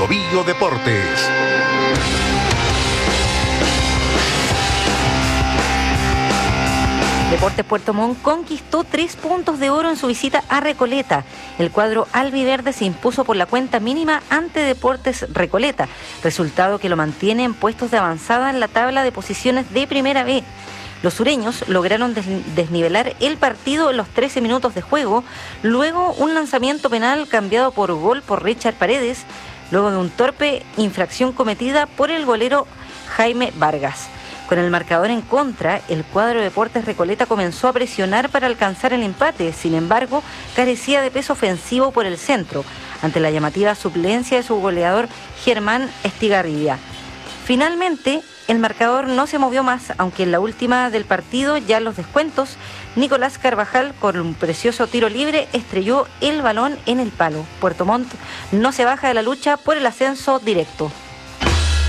Bio Deportes. Deportes Puerto Montt conquistó 3 puntos de oro en su visita a Recoleta. El cuadro albiverde se impuso por la cuenta mínima ante Deportes Recoleta, resultado que lo mantiene en puestos de avanzada en la tabla de posiciones de Primera B. Los sureños lograron desnivelar el partido en los 13 minutos de juego, luego un lanzamiento penal cambiado por gol por Richard Paredes, luego de un torpe infracción cometida por el golero Jaime Vargas. Con el marcador en contra, el cuadro de Deportes Recoleta comenzó a presionar para alcanzar el empate, sin embargo, carecía de peso ofensivo por el centro, ante la llamativa suplencia de su goleador Germán Estigarribia. Finalmente, el marcador no se movió más, aunque en la última del partido, ya en los descuentos, Nicolás Carvajal, con un precioso tiro libre, estrelló el balón en el palo. Puerto Montt no se baja de la lucha por el ascenso directo.